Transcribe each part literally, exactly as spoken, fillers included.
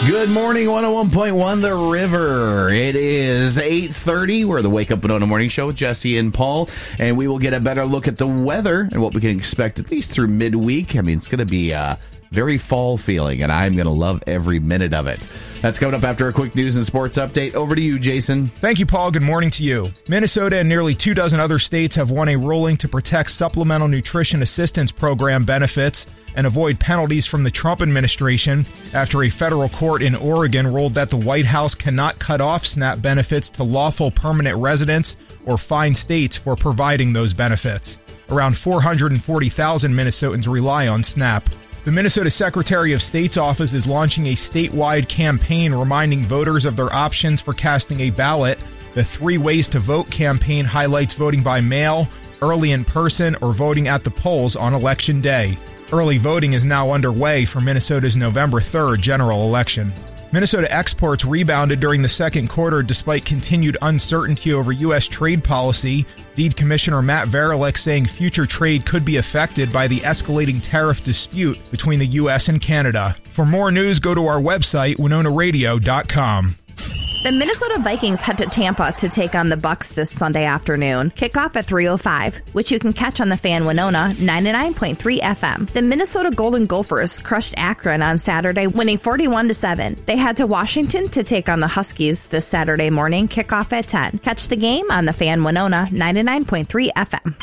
Good morning, one oh one point one The River. It is eight thirty. We're the Wake Up Winona Morning Show with Jesse and Paul, and we will get a better look at the weather and what we can expect at least through midweek. I mean, it's going to be uh, very fall feeling, and I'm going to love every minute of it. That's coming up after a quick news and sports update. Over to you, Jason. Thank you, Paul. Good morning to you. Minnesota and nearly two dozen other states have won a ruling to protect Supplemental Nutrition Assistance Program benefits and avoid penalties from the Trump administration after a federal court in Oregon ruled that the White House cannot cut off SNAP benefits to lawful permanent residents or fine states for providing those benefits. Around four hundred forty thousand Minnesotans rely on SNAP. The Minnesota Secretary of State's office is launching a statewide campaign reminding voters of their options for casting a ballot. The Three Ways to Vote campaign highlights voting by mail, early in person, or voting at the polls on Election Day. Early voting is now underway for Minnesota's November third general election. Minnesota exports rebounded during the second quarter despite continued uncertainty over U S trade policy. D E D Commissioner Matt Varilek saying future trade could be affected by the escalating tariff dispute between the U S and Canada. For more news, go to our website, winona radio dot com. The Minnesota Vikings head to Tampa to take on the Bucks this Sunday afternoon. Kickoff at three oh five, which you can catch on the Fan Winona ninety-nine point three F M. The Minnesota Golden Gophers crushed Akron on Saturday, winning forty-one to seven. They head to Washington to take on the Huskies this Saturday morning. Kickoff at ten. Catch the game on the Fan Winona ninety-nine point three F M.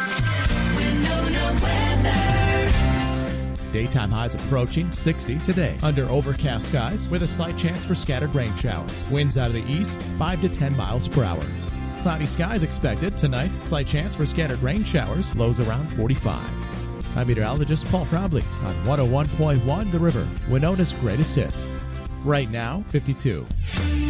Daytime highs approaching sixty today under overcast skies with a slight chance for scattered rain showers. Winds out of the east, five to ten miles per hour. Cloudy skies expected tonight. Slight chance for scattered rain showers. Lows around forty-five. I'm meteorologist Paul Frobley on one oh one point one The River, Winona's greatest hits. Right now, fifty-two.